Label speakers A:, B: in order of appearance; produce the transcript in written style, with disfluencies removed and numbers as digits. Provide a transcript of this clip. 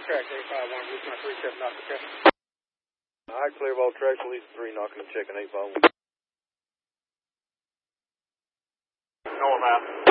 A: track, 851, Roof 37, knock the check.
B: All right, clear of all tracks, lead 3, knocking and checking 851.
C: North out.